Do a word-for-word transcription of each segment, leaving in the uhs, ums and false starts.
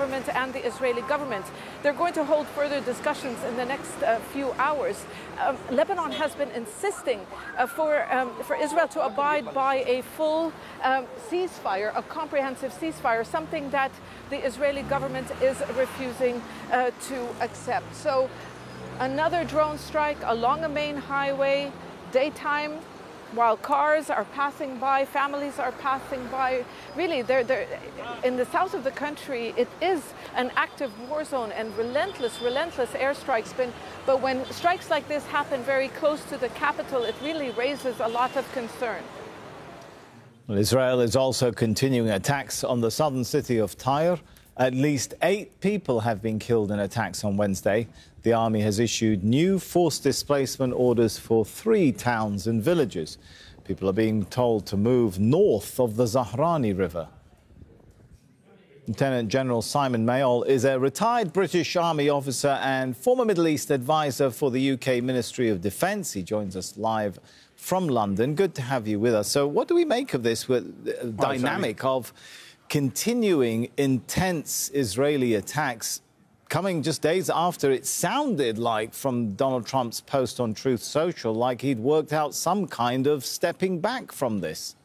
government and the Israeli government. They're going to hold further discussions in the next uh, few hours. Um, Lebanon has been insisting uh, for, um, for Israel to abide by a full um, ceasefire, a comprehensive ceasefire, something that the Israeli government is refusing uh, to accept. So another drone strike along a main highway, daytime, while cars are passing by, families are passing by. Really, they're, they're, in the south of the country, it is an active war zone and relentless, relentless airstrikes. But, but when strikes like this happen very close to the capital, it really raises a lot of concern. Well, Israel is also continuing attacks on the southern city of Tyre. At least eight people have been killed in attacks on Wednesday. The army has issued new forced displacement orders for three towns and villages. People are being told to move north of the Zahrani River. Lieutenant General Simon Mayall is a retired British Army officer and former Middle East advisor for the U K Ministry of Defence. He joins us live from London. Good to have you with us. So what do we make of this with the dynamic of continuing intense Israeli attacks coming just days after it sounded like from Donald Trump's post on Truth Social like he'd worked out some kind of stepping back from this?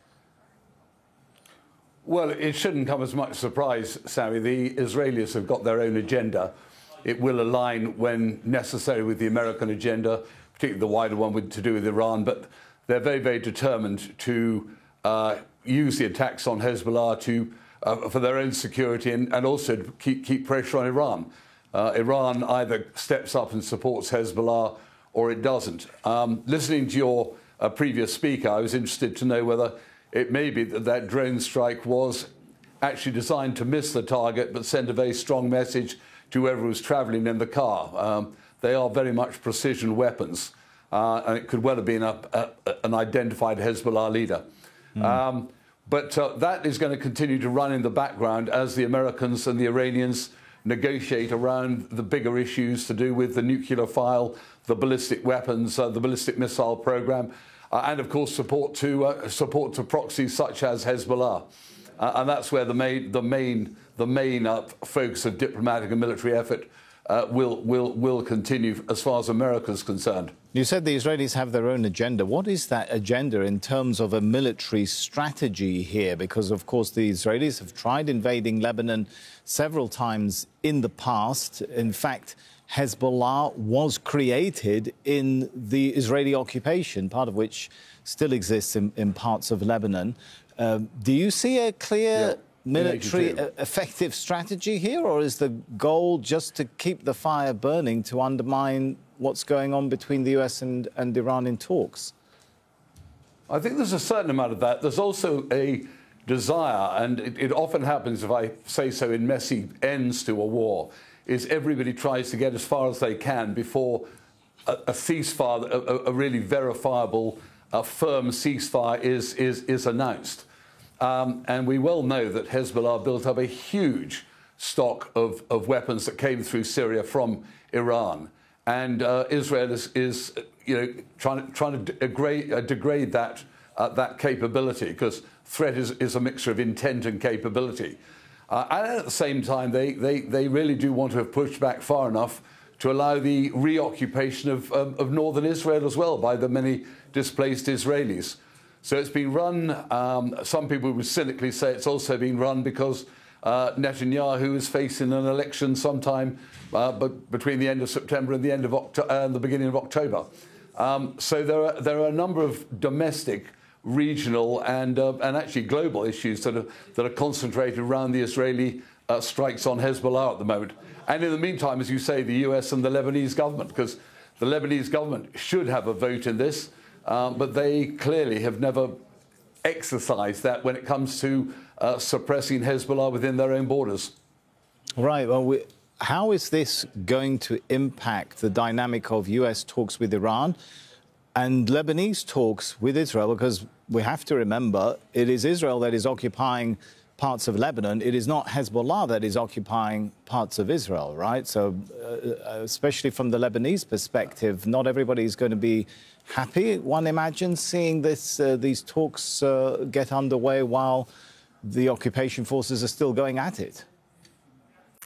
Well, it shouldn't come as much surprise, Sammy. The Israelis have got their own agenda. It will align when necessary with the American agenda, particularly the wider one with, to do with Iran. But they're very, very determined to uh, use the attacks on Hezbollah to uh, for their own security and, and also to keep, keep pressure on Iran. Uh, Iran either steps up and supports Hezbollah or it doesn't. Um, listening to your uh, previous speaker, I was interested to know whether it may be that that drone strike was actually designed to miss the target but send a very strong message to whoever was travelling in the car. Um, they are very much precision weapons, uh, and it could well have been a, a, an identified Hezbollah leader. Mm. Um, but uh, that is going to continue to run in the background as the Americans and the Iranians negotiate around the bigger issues to do with the nuclear file, the ballistic weapons, uh, the ballistic missile program, uh, and of course support to uh, support to proxies such as Hezbollah, uh, and that's where the main the main the main uh, focus of diplomatic and military effort uh, will will will continue as far as America is concerned. You said the Israelis have their own agenda. What is that agenda in terms of a military strategy here? Because, of course, the Israelis have tried invading Lebanon several times in the past. In fact, Hezbollah was created in the Israeli occupation, part of which still exists in, in parts of Lebanon. Uh, do you see a clear yeah, military effective strategy here, or is the goal just to keep the fire burning to undermine what's going on between the U S and, and Iran in talks? I think there's a certain amount of that. There's also a desire, and it, it often happens, if I say so, in messy ends to a war, is everybody tries to get as far as they can before a, a ceasefire, a, a really verifiable, a firm ceasefire is, is, is announced. Um, and we well know that Hezbollah built up a huge stock of, of weapons that came through Syria from Iran. And uh, Israel is, is, you know, trying, trying to degrade, uh, degrade that, uh, that capability, because threat is, is a mixture of intent and capability. Uh, and at the same time, they, they, they really do want to have pushed back far enough to allow the reoccupation of, um, of northern Israel as well by the many displaced Israelis. So it's been run, um, some people would cynically say it's also been run because uh, Netanyahu is facing an election sometime uh, but between the end of September and the end of Octo- uh, and the beginning of October. Um, so there are, there are a number of domestic, regional and, uh, and actually global issues that are, that are concentrated around the Israeli uh, strikes on Hezbollah at the moment. And in the meantime, as you say, the U S and the Lebanese government, because the Lebanese government should have a vote in this, um, but they clearly have never exercised that when it comes to uh, suppressing Hezbollah within their own borders. Right. Well, we, how is this going to impact the dynamic of U S talks with Iran and Lebanese talks with Israel? Because we have to remember, it is Israel that is occupying parts of Lebanon. It is not Hezbollah that is occupying parts of Israel, right? So, uh, especially from the Lebanese perspective, not everybody is going to be happy, one imagines, seeing this, uh, these talks uh, get underway while the occupation forces are still going at it.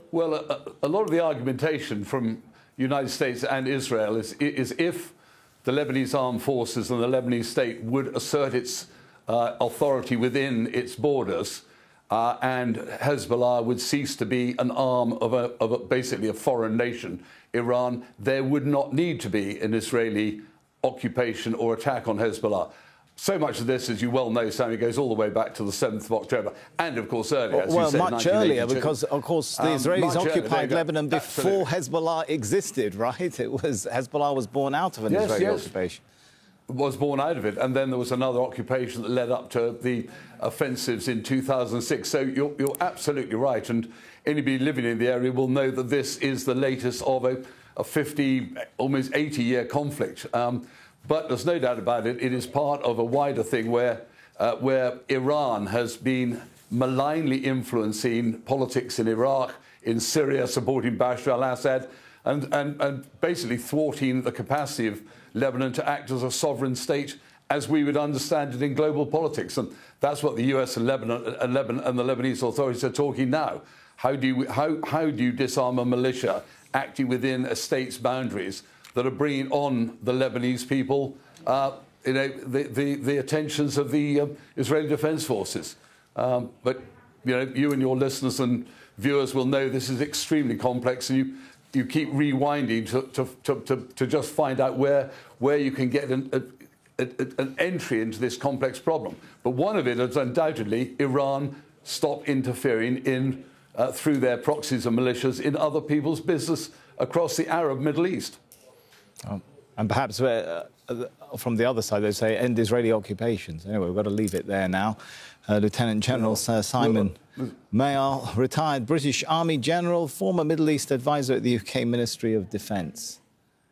Well, a, a lot of the argumentation from the United States and Israel is, is if the Lebanese armed forces and the Lebanese state would assert its uh, authority within its borders, uh, and Hezbollah would cease to be an arm of, a, of a, basically a foreign nation, Iran, there would not need to be an Israeli occupation or attack on Hezbollah. So much of this, as you well know, Sammy, goes all the way back to the seventh of October, and of course earlier. As well, you said, much earlier, because of course the um, Israelis occupied Lebanon before Absolutely. Hezbollah existed, right? It was Hezbollah was born out of an yes, Israeli yes. occupation. Was born out of it, and then there was another occupation that led up to the offensives in two thousand six. So you're, you're absolutely right, and anybody living in the area will know that this is the latest of a, a fifty, almost eighty-year conflict. Um, But there's no doubt about it, it is part of a wider thing where, uh, where Iran has been malignly influencing politics in Iraq, in Syria, supporting Bashar al-Assad, and, and, and basically thwarting the capacity of Lebanon to act as a sovereign state as we would understand it in global politics. And that's what the U S and Lebanon and, Lebanon and the Lebanese authorities are talking now. How do you, how, how do you disarm a militia acting within a state's boundaries that are bringing on the Lebanese people, uh, you know, the, the, the attentions of the uh, Israeli Defense Forces. Um, but, you know, you and your listeners and viewers will know this is extremely complex, and you, you keep rewinding to, to, to, to, to just find out where, where you can get an, a, a, an entry into this complex problem. But one of it is undoubtedly Iran stop interfering in, uh, through their proxies and militias in other people's business across the Arab Middle East. Oh. And perhaps uh, from the other side, they say end Israeli occupations. Anyway, we've got to leave it there now. Uh, Lieutenant General Sir Simon Mayall, retired British Army General, former Middle East advisor at the U K Ministry of Defence.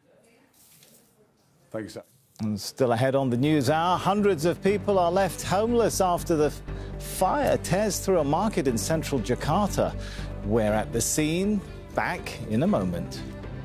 Thank you, sir. And still ahead on the News Hour, hundreds of people are left homeless after the fire tears through a market in central Jakarta. We're at the scene. Back in a moment.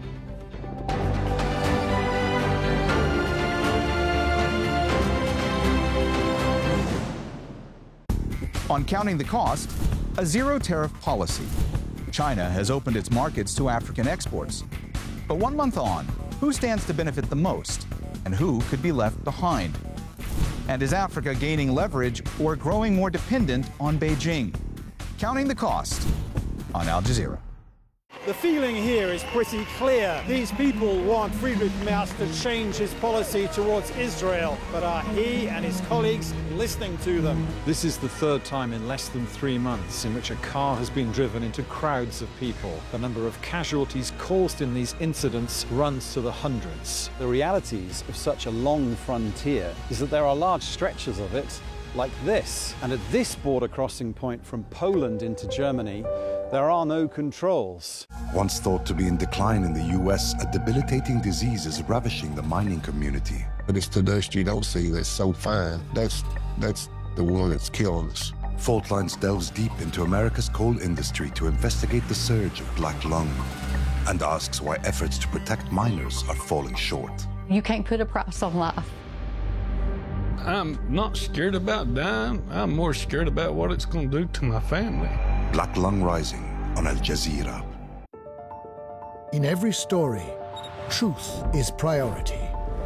On Counting the Cost, a zero-tariff policy. China has opened its markets to African exports. But one month on, who stands to benefit the most, and who could be left behind? And is Africa gaining leverage or growing more dependent on Beijing? Counting the Cost on Al Jazeera. The feeling here is pretty clear. These people want Friedrich Merz to change his policy towards Israel, but are he and his colleagues listening to them? This is the third time in less than three months in which a car has been driven into crowds of people. The number of casualties caused in these incidents runs to the hundreds. The realities of such a long frontier is that there are large stretches of it like this. And at this border crossing point from Poland into Germany, there are no controls. Once thought to be in decline in the U S, a debilitating disease is ravishing the mining community. But it's the dust you don't see that's so fine. That's, that's the one that's killing us. Fault Lines delves deep into America's coal industry to investigate the surge of black lung and asks why efforts to protect miners are falling short. You can't put a price on life. I'm not scared about dying. I'm more scared about what it's going to do to my family. Black Lung Rising on Al Jazeera. In every story, truth is priority.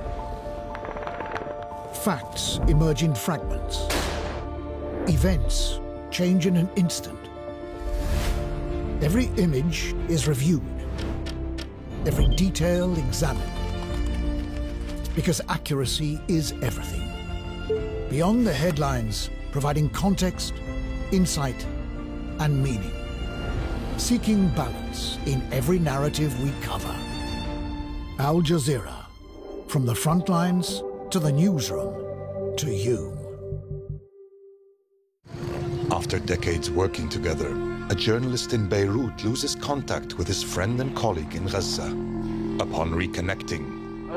Facts emerge in fragments. Events change in an instant. Every image is reviewed. Every detail examined. Because accuracy is everything. Beyond the headlines, providing context, insight, and meaning. Seeking balance in every narrative we cover. Al Jazeera. From the front lines to the newsroom to you. After decades working together, a journalist in Beirut loses contact with his friend and colleague in Gaza. Upon reconnecting,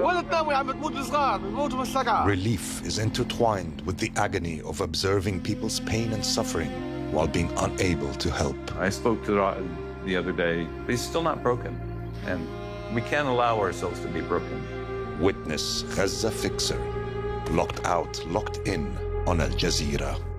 relief is intertwined with the agony of observing people's pain and suffering while being unable to help. I spoke to Ra'ad the other day. He's still not broken, and we can't allow ourselves to be broken. Witness Gaza Fixer. Locked out, locked in on Al Jazeera.